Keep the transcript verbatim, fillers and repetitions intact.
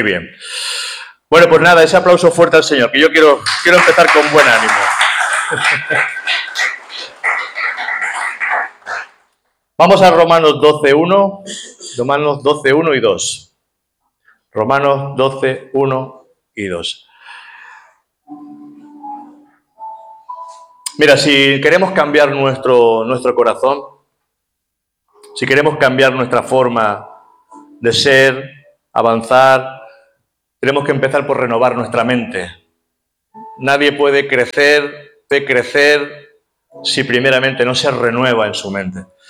bien. Bueno, pues nada, ese aplauso fuerte al Señor, que yo quiero, quiero empezar con buen ánimo. Vamos a Romanos doce, uno, Romanos doce, uno y dos. Romanos doce, uno y dos. Mira, si queremos cambiar nuestro, nuestro corazón, si queremos cambiar nuestra forma de ser, avanzar, tenemos que empezar por renovar nuestra mente. Nadie puede crecer, puede crecer si primeramente no se renueva en su mente.